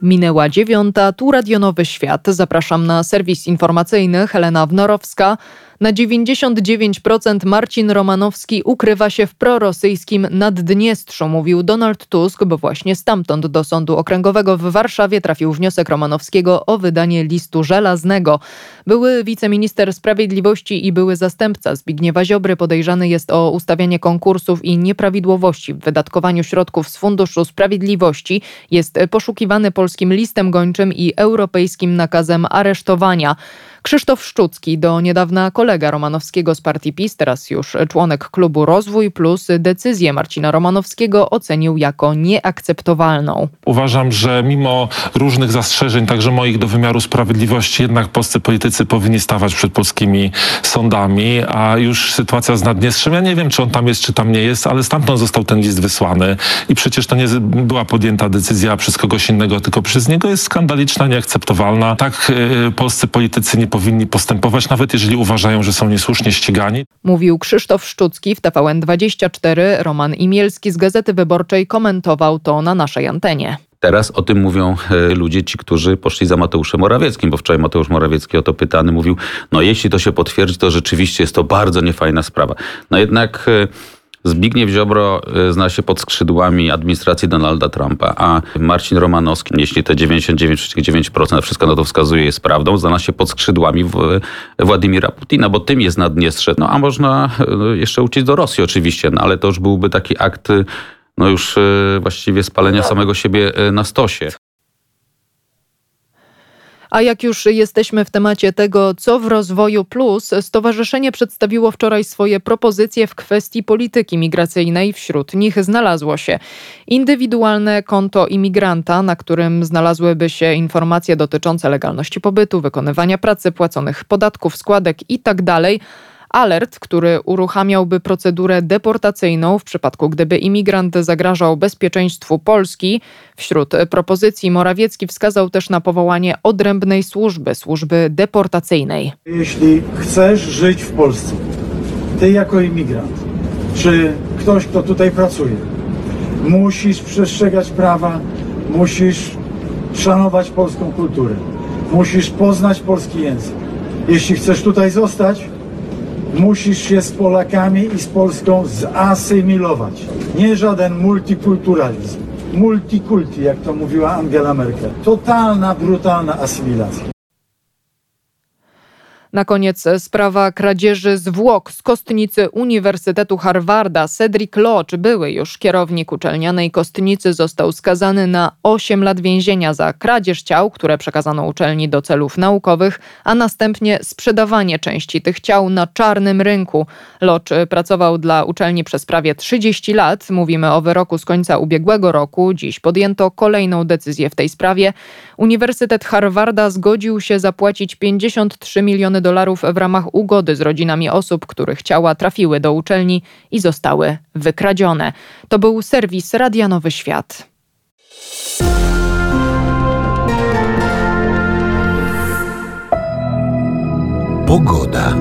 Minęła 9:00, tu Radio Nowy Świat. Zapraszam na serwis informacyjny. Helena Wnorowska. Na 99% Marcin Romanowski ukrywa się w prorosyjskim Naddniestrzu, mówił Donald Tusk, bo właśnie stamtąd do Sądu Okręgowego w Warszawie trafił wniosek Romanowskiego o wydanie listu żelaznego. Były wiceminister sprawiedliwości i były zastępca Zbigniewa Ziobry podejrzany jest o ustawianie konkursów i nieprawidłowości w wydatkowaniu środków z Funduszu Sprawiedliwości. Jest poszukiwany polskim listem gończym i europejskim nakazem aresztowania. Krzysztof Szczucki, do niedawna kolega Romanowskiego z partii PiS, teraz już członek klubu Rozwój Plus, decyzję Marcina Romanowskiego ocenił jako nieakceptowalną. Uważam, że mimo różnych zastrzeżeń, także moich do wymiaru sprawiedliwości, jednak polscy politycy powinni stawać przed polskimi sądami, a już sytuacja z Naddniestrzem, ja nie wiem, czy on tam jest, czy tam nie jest, ale stamtąd został ten list wysłany i przecież to nie była podjęta decyzja przez kogoś innego, tylko przez niego, jest skandaliczna, nieakceptowalna. Tak polscy politycy nie powinni postępować, nawet jeżeli uważają, że są niesłusznie ścigani. Mówił Krzysztof Szczucki w TVN24. Roman Imielski z Gazety Wyborczej komentował to na naszej antenie. Teraz o tym mówią ludzie, ci, którzy poszli za Mateuszem Morawieckim, bo wczoraj Mateusz Morawiecki o to pytany mówił, no jeśli to się potwierdzi, to rzeczywiście jest to bardzo niefajna sprawa. No jednak Zbigniew Ziobro zna się pod skrzydłami administracji Donalda Trumpa, a Marcin Romanowski, jeśli te 99,9% wszystko na to wskazuje, jest prawdą, zna się pod skrzydłami Władimira Putina, bo tym jest Naddniestrze. No a można jeszcze uciec do Rosji oczywiście, no ale to już byłby taki akt no już właściwie spalenia samego siebie na stosie. A jak już jesteśmy w temacie tego, co w Rozwoju Plus, stowarzyszenie przedstawiło wczoraj swoje propozycje w kwestii polityki migracyjnej. Wśród nich znalazło się indywidualne konto imigranta, na którym znalazłyby się informacje dotyczące legalności pobytu, wykonywania pracy, płaconych podatków, składek itd. Alert, który uruchamiałby procedurę deportacyjną w przypadku, gdyby imigrant zagrażał bezpieczeństwu Polski. Wśród propozycji Morawiecki wskazał też na powołanie odrębnej służby deportacyjnej. Jeśli chcesz żyć w Polsce, ty jako imigrant, czy ktoś, kto tutaj pracuje, musisz przestrzegać prawa, musisz szanować polską kulturę, musisz poznać polski język. Jeśli chcesz tutaj zostać, musisz się z Polakami i z Polską zasymilować. Nie żaden multikulturalizm. Multikulti, jak to mówiła Angela Merkel. Totalna, brutalna asymilacja. Na koniec sprawa kradzieży zwłok z kostnicy Uniwersytetu Harvarda. Cedric Lodge, były już kierownik uczelnianej kostnicy, został skazany na 8 lat więzienia za kradzież ciał, które przekazano uczelni do celów naukowych, a następnie sprzedawanie części tych ciał na czarnym rynku. Lodge pracował dla uczelni przez prawie 30 lat. Mówimy o wyroku z końca ubiegłego roku. Dziś podjęto kolejną decyzję w tej sprawie. Uniwersytet Harvarda zgodził się zapłacić $53 miliony w ramach ugody z rodzinami osób, których ciała trafiły do uczelni i zostały wykradzione. To był serwis Radia Nowy Świat. Pogoda.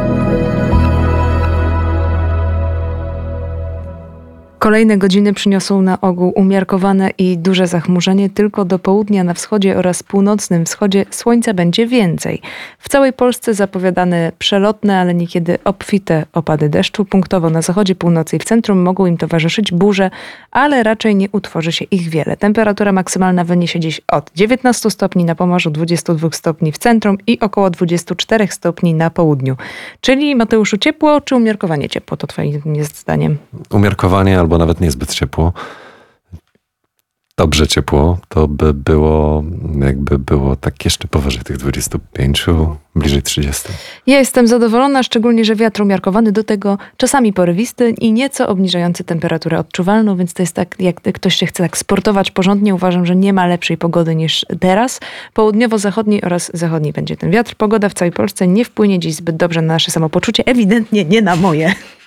Kolejne godziny przyniosą na ogół umiarkowane i duże zachmurzenie. Tylko do południa na wschodzie oraz północnym wschodzie słońca będzie więcej. W całej Polsce zapowiadane przelotne, ale niekiedy obfite opady deszczu. Punktowo na zachodzie, północy i w centrum mogą im towarzyszyć burze, ale raczej nie utworzy się ich wiele. Temperatura maksymalna wyniesie dziś od 19 stopni na Pomorzu, 22 stopni w centrum i około 24 stopni na południu. Czyli, Mateuszu, ciepło czy umiarkowanie ciepło? To twoim zdaniem? Umiarkowanie albo nawet niezbyt ciepło. Dobrze ciepło, to by było, jakby było tak jeszcze powyżej tych 25, bliżej 30. Ja jestem zadowolona, szczególnie, że wiatr umiarkowany, do tego czasami porywisty i nieco obniżający temperaturę odczuwalną, więc to jest tak, jak ktoś się chce tak sportować porządnie, uważam, że nie ma lepszej pogody niż teraz. Południowo-zachodniej oraz zachodniej będzie ten wiatr. Pogoda w całej Polsce nie wpłynie dziś zbyt dobrze na nasze samopoczucie, ewidentnie nie na moje.